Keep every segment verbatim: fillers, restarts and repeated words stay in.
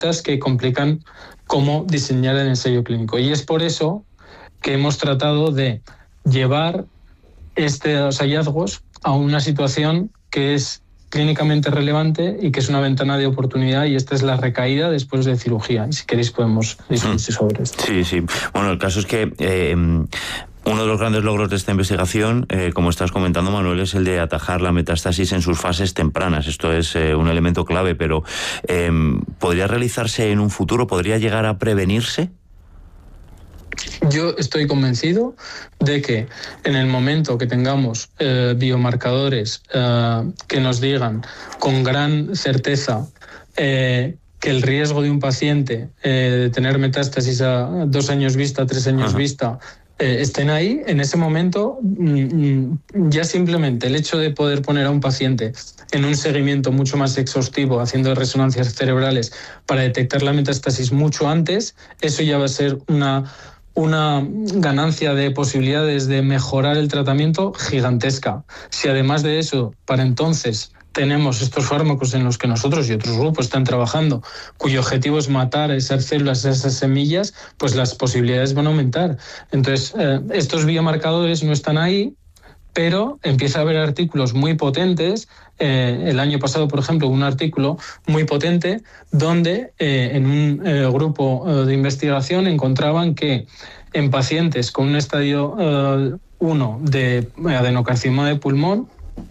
que complican cómo diseñar el ensayo clínico. Y es por eso que hemos tratado de llevar estos hallazgos a una situación que es clínicamente relevante y que es una ventana de oportunidad, y esta es la recaída después de cirugía. Y si queréis podemos discutir sobre esto. Sí, sí. Bueno, el caso es que eh, uno de los grandes logros de esta investigación, eh, como estás comentando, Manuel, es el de atajar la metástasis en sus fases tempranas. Esto es eh, un elemento clave, pero eh, ¿podría realizarse en un futuro? ¿Podría llegar a prevenirse? Yo estoy convencido de que en el momento que tengamos eh, biomarcadores eh, que nos digan con gran certeza eh, que el riesgo de un paciente eh, de tener metástasis a dos años vista, tres años Ajá. vista, eh, estén ahí, en ese momento mm, ya simplemente el hecho de poder poner a un paciente en un seguimiento mucho más exhaustivo, haciendo resonancias cerebrales para detectar la metástasis mucho antes, eso ya va a ser una... una ganancia de posibilidades de mejorar el tratamiento gigantesca. Si además de eso, para entonces tenemos estos fármacos en los que nosotros y otros grupos están trabajando, cuyo objetivo es matar esas células, esas semillas, pues las posibilidades van a aumentar. Entonces, eh, estos biomarcadores no están ahí, pero empieza a haber artículos muy potentes. Eh, el año pasado, por ejemplo, un artículo muy potente donde eh, en un eh, grupo eh, de investigación encontraban que en pacientes con un estadio uno eh, de adenocarcinoma de pulmón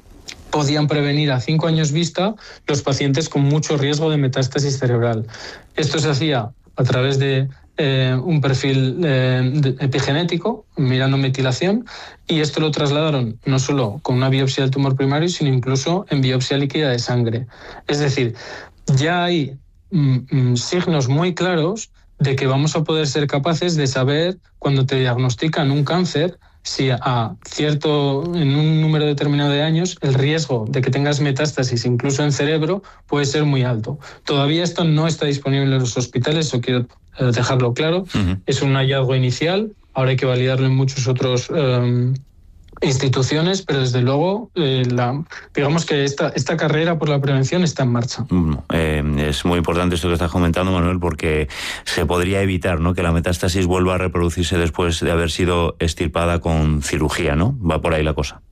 podían prevenir a cinco años vista los pacientes con mucho riesgo de metástasis cerebral. Esto se hacía a través de Eh, un perfil eh, epigenético, mirando metilación, y esto lo trasladaron no solo con una biopsia del tumor primario, sino incluso en biopsia líquida de sangre. Es decir, ya hay mm, signos muy claros de que vamos a poder ser capaces de saber, cuando te diagnostican un cáncer, si a cierto, en un número determinado de años, el riesgo de que tengas metástasis incluso en cerebro puede ser muy alto. Todavía esto no está disponible en los hospitales, eso quiero dejarlo claro. Uh-huh. Es un hallazgo inicial, ahora hay que validarlo en muchos otros um, instituciones, pero desde luego eh, la, digamos que esta, esta carrera por la prevención está en marcha. Bueno, eh, es muy importante esto que estás comentando, Manuel, porque se podría evitar, ¿no?, que la metástasis vuelva a reproducirse después de haber sido extirpada con cirugía, ¿no? Va por ahí la cosa.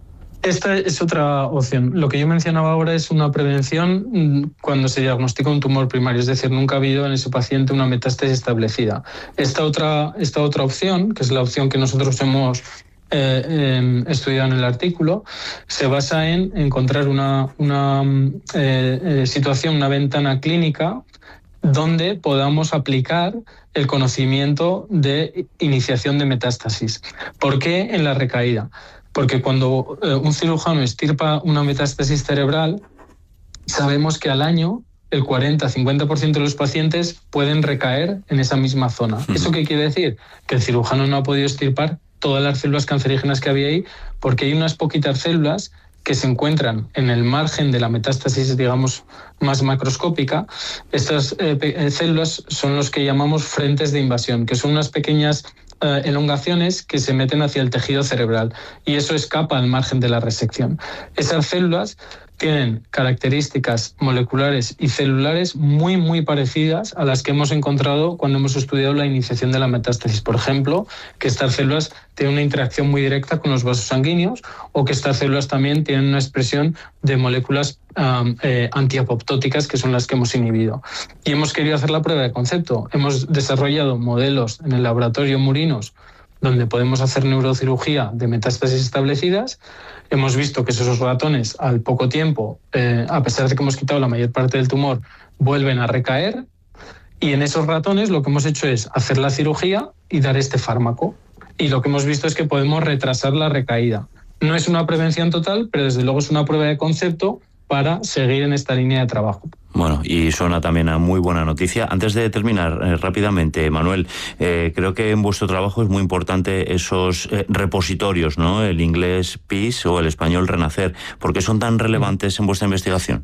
Esta es otra opción. Lo que yo mencionaba ahora es una prevención cuando se diagnostica un tumor primario, es decir, nunca ha habido en ese paciente una metástasis establecida. Esta otra, esta otra opción, que es la opción que nosotros hemos eh, eh, estudiado en el artículo, se basa en encontrar una, una eh, eh, situación, una ventana clínica donde podamos aplicar el conocimiento de iniciación de metástasis. ¿Por qué en la recaída? Porque cuando eh, un cirujano extirpa una metástasis cerebral, sabemos que al año el cuarenta a cincuenta por ciento de los pacientes pueden recaer en esa misma zona. Uh-huh. ¿Eso qué quiere decir? Que el cirujano no ha podido extirpar todas las células cancerígenas que había ahí, porque hay unas poquitas células que se encuentran en el margen de la metástasis, digamos, más macroscópica. Estas eh, células son los que llamamos frentes de invasión, que son unas pequeñas eh, elongaciones que se meten hacia el tejido cerebral, y eso escapa al margen de la resección. Esas células tienen características moleculares y celulares muy, muy parecidas a las que hemos encontrado cuando hemos estudiado la iniciación de la metástasis. Por ejemplo, que estas células tienen una interacción muy directa con los vasos sanguíneos, o que estas células también tienen una expresión de moléculas um, eh, antiapoptóticas, que son las que hemos inhibido. Y hemos querido hacer la prueba de concepto. Hemos desarrollado modelos en el laboratorio Murinos, donde podemos hacer neurocirugía de metástasis establecidas. Hemos visto que esos ratones, al poco tiempo, eh, a pesar de que hemos quitado la mayor parte del tumor, vuelven a recaer. Y en esos ratones lo que hemos hecho es hacer la cirugía y dar este fármaco. Y lo que hemos visto es que podemos retrasar la recaída. No es una prevención total, pero desde luego es una prueba de concepto para seguir en esta línea de trabajo. Bueno, y suena también a muy buena noticia. Antes de terminar, eh, rápidamente, Manuel, eh, creo que en vuestro trabajo es muy importante esos eh, repositorios, ¿no? El inglés PEACE o el español Renacer. ¿Por qué son tan relevantes en vuestra investigación?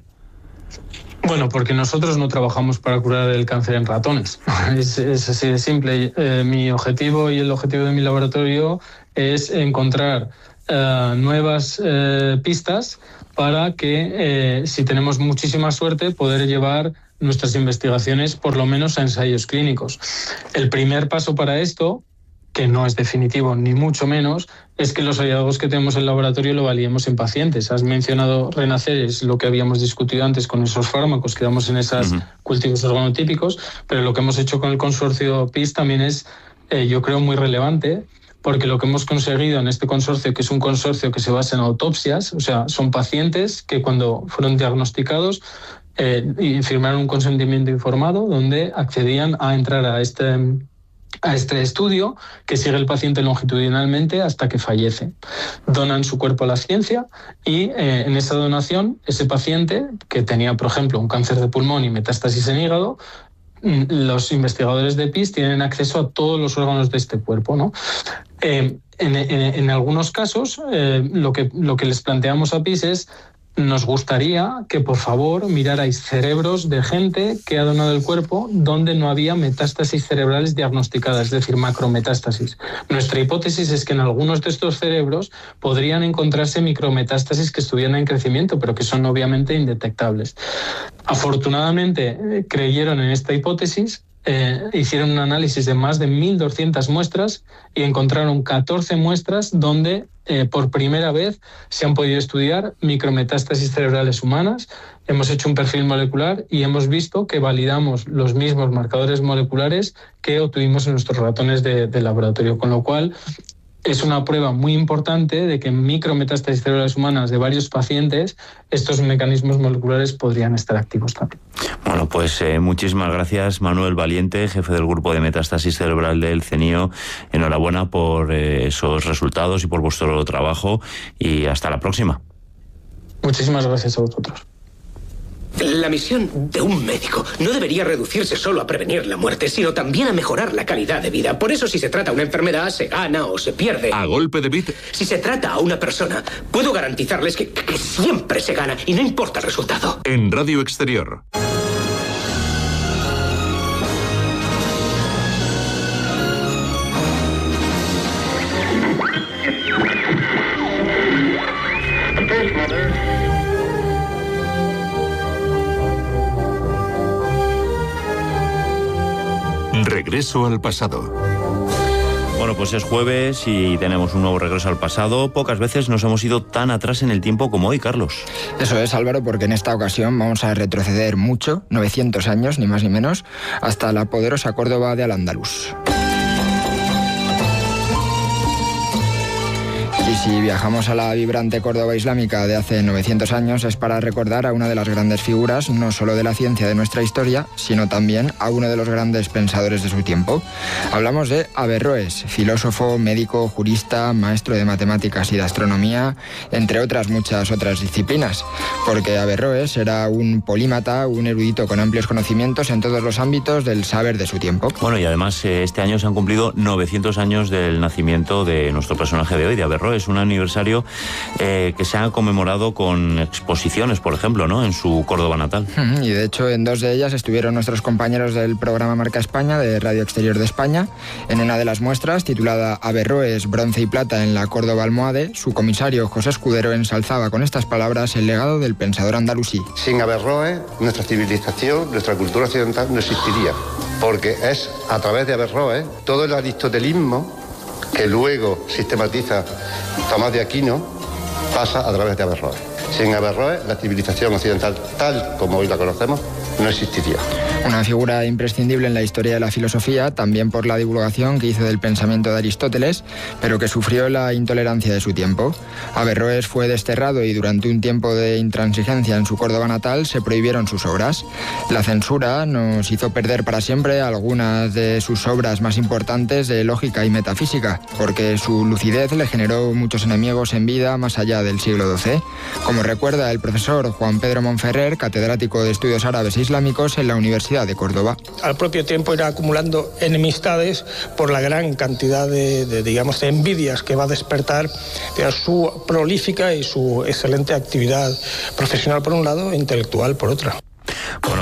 Bueno, porque nosotros no trabajamos para curar el cáncer en ratones. Es, es así de simple. Eh, mi objetivo y el objetivo de mi laboratorio es encontrar eh, nuevas eh, pistas para que, eh, si tenemos muchísima suerte, poder llevar nuestras investigaciones por lo menos a ensayos clínicos. El primer paso para esto, que no es definitivo ni mucho menos, es que los hallazgos que tenemos en el laboratorio lo validemos en pacientes. Has mencionado Renacer, es lo que habíamos discutido antes con esos fármacos que damos en esos uh-huh. cultivos organotípicos, pero lo que hemos hecho con el consorcio P I S también es, eh, yo creo, muy relevante, porque lo que hemos conseguido en este consorcio, que es un consorcio que se basa en autopsias, o sea, son pacientes que cuando fueron diagnosticados eh, y firmaron un consentimiento informado donde accedían a entrar a este... a este estudio que sigue el paciente longitudinalmente hasta que fallece. Donan su cuerpo a la ciencia y eh, en esa donación ese paciente que tenía, por ejemplo, un cáncer de pulmón y metástasis en hígado, los investigadores de P I S tienen acceso a todos los órganos de este cuerpo, ¿no? Eh, en, en, en algunos casos eh, lo, que, lo que les planteamos a P I S es: nos gustaría que, por favor, mirarais cerebros de gente que ha donado el cuerpo donde no había metástasis cerebrales diagnosticadas, es decir, macrometástasis. Nuestra hipótesis es que en algunos de estos cerebros podrían encontrarse micrometástasis que estuvieran en crecimiento, pero que son obviamente indetectables. Afortunadamente, creyeron en esta hipótesis. Eh, hicieron un análisis de más de mil doscientas muestras y encontraron catorce muestras donde eh, por primera vez se han podido estudiar micrometástasis cerebrales humanas. Hemos hecho un perfil molecular y hemos visto que validamos los mismos marcadores moleculares que obtuvimos en nuestros ratones de, de laboratorio, con lo cual es una prueba muy importante de que en micrometástasis cerebrales humanas de varios pacientes estos mecanismos moleculares podrían estar activos también. Bueno, pues eh, muchísimas gracias, Manuel Valiente, jefe del grupo de metástasis cerebral del CENIO. Enhorabuena por eh, esos resultados y por vuestro trabajo y hasta la próxima. Muchísimas gracias a vosotros. La misión de un médico no debería reducirse solo a prevenir la muerte, sino también a mejorar la calidad de vida. Por eso, si se trata una enfermedad, se gana o se pierde. A golpe de bit. Si se trata a una persona, puedo garantizarles que, que siempre se gana y no importa el resultado. En Radio Exterior. Regreso al pasado. Bueno, pues es jueves y tenemos un nuevo regreso al pasado. Pocas veces nos hemos ido tan atrás en el tiempo como hoy, Carlos. Eso es, Álvaro, porque en esta ocasión vamos a retroceder mucho, novecientos años, ni más ni menos, hasta la poderosa Córdoba de Al-Ándalus. Y si viajamos a la vibrante Córdoba islámica de hace novecientos años es para recordar a una de las grandes figuras, no solo de la ciencia de nuestra historia, sino también a uno de los grandes pensadores de su tiempo. Hablamos de Averroes, filósofo, médico, jurista, maestro de matemáticas y de astronomía, entre otras muchas otras disciplinas, porque Averroes era un polímata, un erudito con amplios conocimientos en todos los ámbitos del saber de su tiempo. Bueno, y además este año se han cumplido novecientos años del nacimiento de nuestro personaje de hoy, de Averroes. Es un aniversario eh, que se ha conmemorado con exposiciones, por ejemplo, ¿no?, en su Córdoba natal. Y de hecho en dos de ellas estuvieron nuestros compañeros del programa Marca España de Radio Exterior de España. En una de las muestras, titulada Averroes, bronce y plata en la Córdoba almohade, su comisario José Escudero ensalzaba con estas palabras el legado del pensador andalusí. Sin Averroes, nuestra civilización, nuestra cultura occidental no existiría, porque es a través de Averroes todo el aristotelismo que luego sistematiza Tomás de Aquino, pasa a través de Averroes. Sin Averroes, la civilización occidental, tal como hoy la conocemos, no existiría. Una figura imprescindible en la historia de la filosofía, también por la divulgación que hizo del pensamiento de Aristóteles, pero que sufrió la intolerancia de su tiempo. Averroes fue desterrado y durante un tiempo de intransigencia en su Córdoba natal se prohibieron sus obras. La censura nos hizo perder para siempre algunas de sus obras más importantes de lógica y metafísica, porque su lucidez le generó muchos enemigos en vida más allá del siglo doce, como recuerda el profesor Juan Pedro Monferrer, catedrático de Estudios Árabes e Islámicos en la Universidad de Córdoba. Al propio tiempo irá acumulando enemistades por la gran cantidad de, de digamos, de envidias que va a despertar de su prolífica y su excelente actividad profesional por un lado e intelectual por otra. Bueno,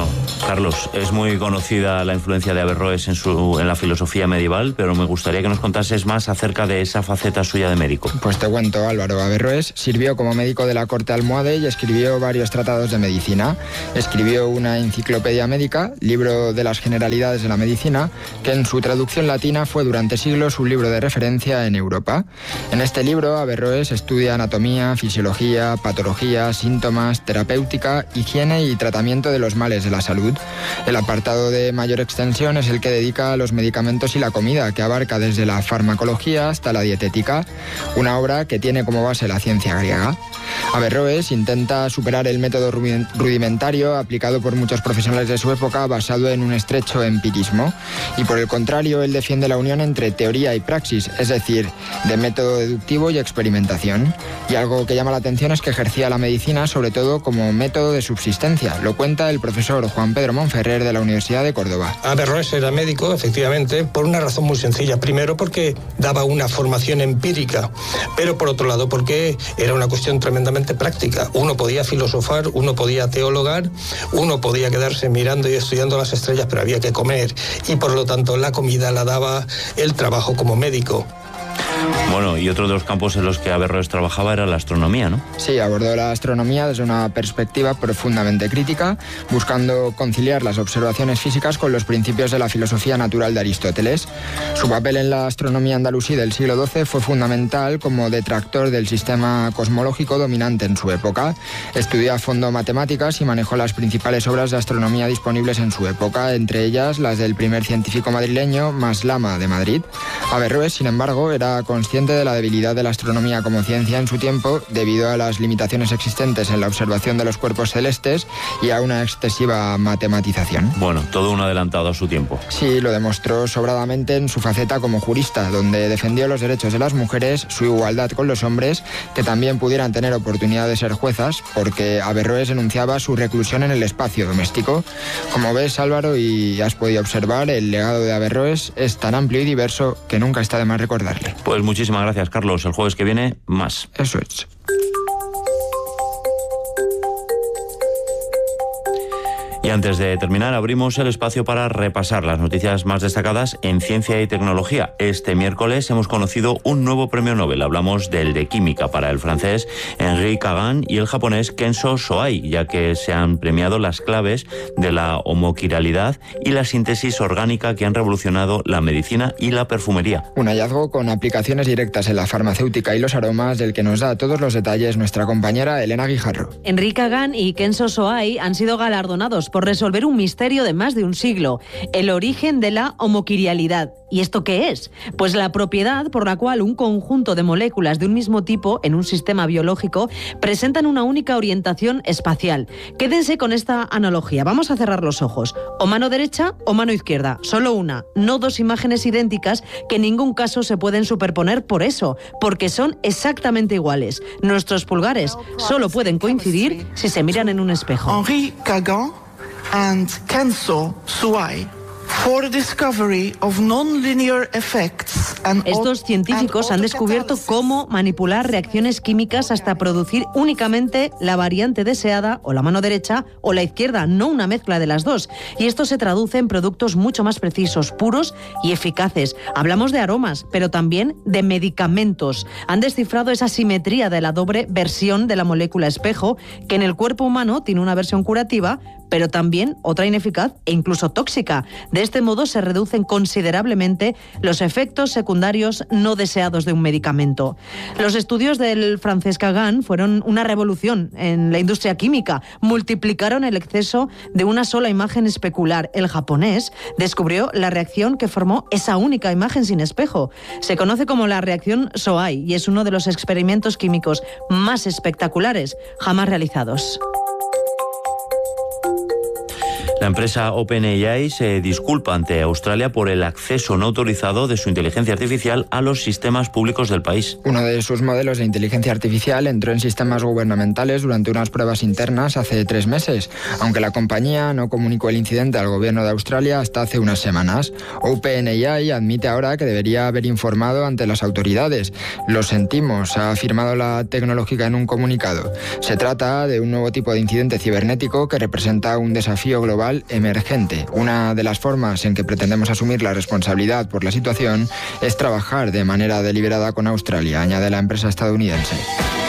Carlos, es muy conocida la influencia de Averroes en, su, en la filosofía medieval, pero me gustaría que nos contases más acerca de esa faceta suya de médico. Pues te cuento, Álvaro. Averroes sirvió como médico de la corte almohade y escribió varios tratados de medicina. Escribió una enciclopedia médica, libro de las generalidades de la medicina, que en su traducción latina fue durante siglos un libro de referencia en Europa. En este libro, Averroes estudia anatomía, fisiología, patología, síntomas, terapéutica, higiene y tratamiento de los males de la salud. El apartado de mayor extensión es el que dedica a los medicamentos y la comida, que abarca desde la farmacología hasta la dietética, una obra que tiene como base la ciencia griega. Averroes intenta superar el método rudimentario aplicado por muchos profesionales de su época, basado en un estrecho empirismo, y por el contrario, él defiende la unión entre teoría y praxis, es decir, de método deductivo y experimentación. Y algo que llama la atención es que ejercía la medicina sobre todo como método de subsistencia. Lo cuenta el profesor Juan Pedro Monferrer de la Universidad de Córdoba. Averroes era médico, efectivamente, por una razón muy sencilla. Primero, porque daba una formación empírica, pero por otro lado, porque era una cuestión tremendamente práctica. Uno podía filosofar, uno podía teologar, uno podía quedarse mirando y estudiando las estrellas, pero había que comer, y por lo tanto la comida la daba el trabajo como médico. Bueno, y otro de los campos en los que Averroes trabajaba era la astronomía, ¿no? Sí, abordó la astronomía desde una perspectiva profundamente crítica, buscando conciliar las observaciones físicas con los principios de la filosofía natural de Aristóteles. Su papel en la astronomía andalusí del siglo doce fue fundamental como detractor del sistema cosmológico dominante en su época. Estudió a fondo matemáticas y manejó las principales obras de astronomía disponibles en su época, entre ellas las del primer científico madrileño, Maslama de Madrid. Averroes, sin embargo, era consciente de la debilidad de la astronomía como ciencia en su tiempo debido a las limitaciones existentes en la observación de los cuerpos celestes y a una excesiva matematización. Bueno, todo un adelantado a su tiempo. Sí, lo demostró sobradamente en su faceta como jurista, donde defendió los derechos de las mujeres, su igualdad con los hombres, que también pudieran tener oportunidad de ser juezas, porque Averroes enunciaba su reclusión en el espacio doméstico. Como ves, Álvaro, y has podido observar, el legado de Averroes es tan amplio y diverso que nunca está de más recordarle. Pues muchísimas gracias, Carlos. El jueves que viene, más. Eso es. Y antes de terminar, abrimos el espacio para repasar las noticias más destacadas en ciencia y tecnología. Este miércoles hemos conocido un nuevo premio Nobel. Hablamos del de química para el francés Henri Kagan y el japonés Kenzo Soai, ya que se han premiado las claves de la homoquiralidad y la síntesis orgánica que han revolucionado la medicina y la perfumería. Un hallazgo con aplicaciones directas en la farmacéutica y los aromas, del que nos da todos los detalles nuestra compañera Elena Guijarro. Henri Kagan y Kenzo Soai han sido galardonados por resolver un misterio de más de un siglo, el origen de la homoquirialidad. ¿Y esto qué es? Pues la propiedad por la cual un conjunto de moléculas de un mismo tipo en un sistema biológico presentan una única orientación espacial. Quédense con esta analogía. Vamos a cerrar los ojos. O mano derecha o mano izquierda. Solo una, no dos imágenes idénticas que en ningún caso se pueden superponer por eso, porque son exactamente iguales. Nuestros pulgares solo pueden coincidir si se miran en un espejo. Henri Kagan and Kenzo Soai for the discovery of non-linear effects and Estos científicos han descubierto cómo manipular reacciones químicas hasta producir únicamente la variante deseada, o la mano derecha o la izquierda, no una mezcla de las dos. Y esto se traduce en productos mucho más precisos, puros y eficaces. Hablamos de aromas, pero también de medicamentos. Han descifrado esa simetría de la doble versión de la molécula espejo, que en el cuerpo humano tiene una versión curativa, pero también otra ineficaz e incluso tóxica. De este modo se reducen considerablemente los efectos secundarios no deseados de un medicamento. Los estudios del francés Kagan fueron una revolución en la industria química. Multiplicaron el exceso de una sola imagen especular. El japonés descubrió la reacción que formó esa única imagen sin espejo. Se conoce como la reacción Soai y es uno de los experimentos químicos más espectaculares jamás realizados. La empresa OpenAI se disculpa ante Australia por el acceso no autorizado de su inteligencia artificial a los sistemas públicos del país. Uno de sus modelos de inteligencia artificial entró en sistemas gubernamentales durante unas pruebas internas hace tres meses, aunque la compañía no comunicó el incidente al gobierno de Australia hasta hace unas semanas. OpenAI admite ahora que debería haber informado ante las autoridades. Lo sentimos, ha afirmado la tecnológica en un comunicado. Se trata de un nuevo tipo de incidente cibernético que representa un desafío global global emergente. Una de las formas en que pretendemos asumir la responsabilidad por la situación es trabajar de manera deliberada con Australia, añade la empresa estadounidense.